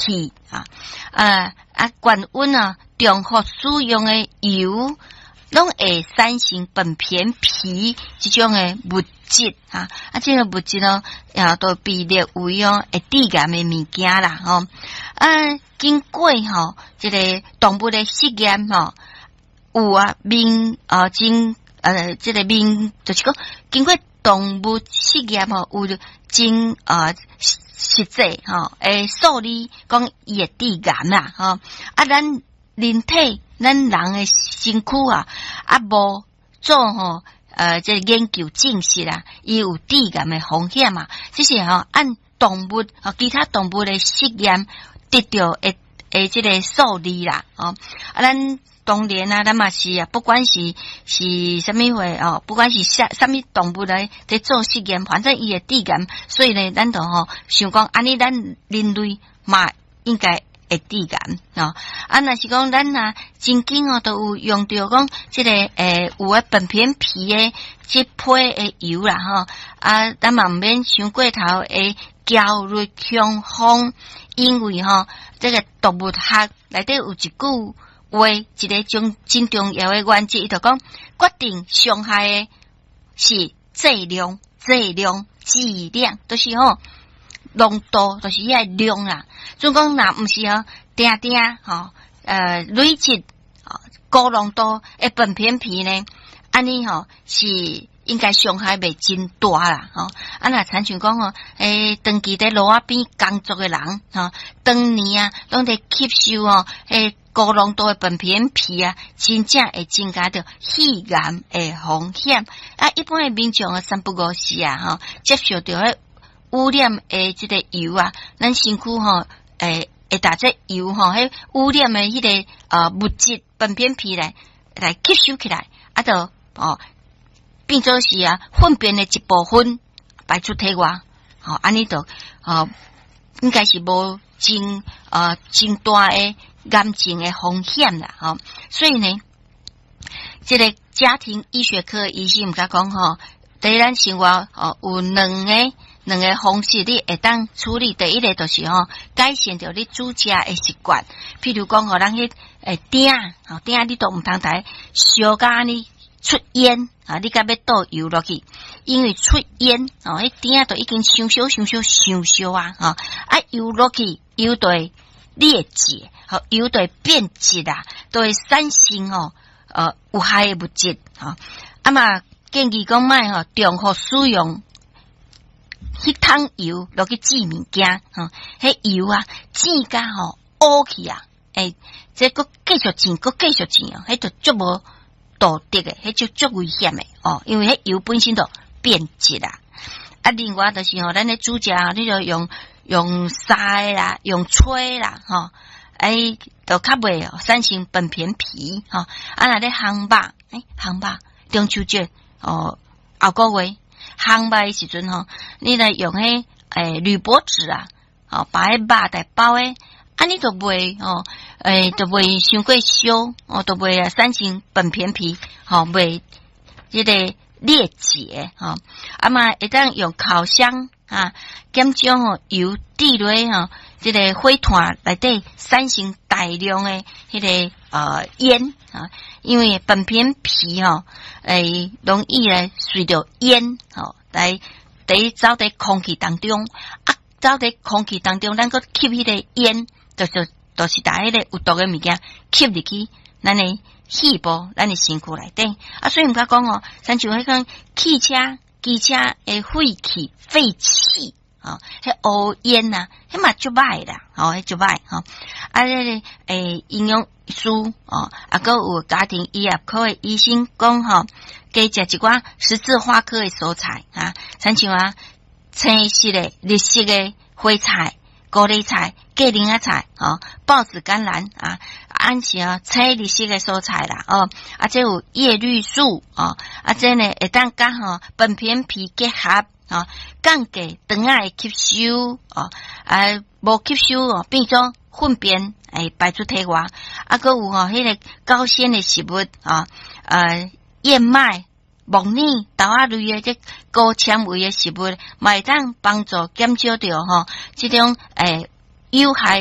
气高温重复使用的油，拢会产生本片皮这种的物质这个物质都被列为会致癌的物件啦经过这个动物的实验有这个就是讲经过动物实验有真实际会数理讲伊会致癌啦咱人体咱人的身躯无做这个研究证实啦，伊有致癌的风险这是按动物其他动物的实验得到这个数理啦咱当然咱嘛是不管是什么话不管是什么动物来在做实验，反正伊会致癌，所以呢咱就想讲安尼咱人类嘛应该会致癌若是讲咱真经都有用到讲这个有本片皮的这批的油啦咱嘛唔免想过头会焦虑恐慌，因为这个动物学内底有一句话，一个真重要的原则，伊就讲决定伤害的是质量，就是浓度，就是遐量啦。总讲若毋是定累积高浓度的本片皮呢，安尼是应该伤害袂真大啦若亲像讲长期在路仔边工作的人当年拢在吸收高浓度的本片皮真正会增加着肺癌的风险一般的民众三不五时接受到污染的这个油咱身躯会打这油污染的迄个物质本片皮来吸收起来就变做是粪便的一部分排出体外安尼就应该是无真大的癌症的风险啦所以呢这个家庭医学科医生毋甲讲在咱生活有两个方式你会当处理。第一个就是改善掉你煮食的习惯，譬如讲咱去鼎你都毋通台烧甲你出烟你甲要倒油落去，因为出烟迄鼎都已经伤烧油落去油就会裂解油就会变质就会产生有害的物质嘛建议讲卖重复使用迄桶油落去煮物件迄油煮甲乌去这佫继续煮迄就足无道德的，迄就足危险的因为迄油本身就变质啦另外就是咱咧煮食你就用筛啦用吹啦就较袂产生本片皮若咧烘肉中秋节后个月烘肉的时阵你来用铝箔纸把迄肉来包你就袂就袂伤过烧就袂产生本片皮袂这个裂解嘛会当用烤箱减少油滴落这个火炭内底产生大量的迄个烟因为本片皮容易来随着烟来走在空气当中走在空气当中咱个吸迄个烟就是把迄个有毒的物件吸入去咱的细胞咱的身躯内底所以毋甲讲像迄个汽车的废气迄乌烟迄嘛足歹啦迄足歹这个营养师还有家庭医学科的医生讲加食一寡十字花科的蔬菜像青色的绿色的花菜高丽菜芥兰仔菜豹子甘蓝安是青绿色的蔬菜啦这有叶绿素这呢会当甲本片皮结合降低肠仔的吸收无吸收变做粪便排出体外还有迄个高纤的食物燕麦木耳豆仔类的这高纤维的食物嘛会当帮助减少掉这种有害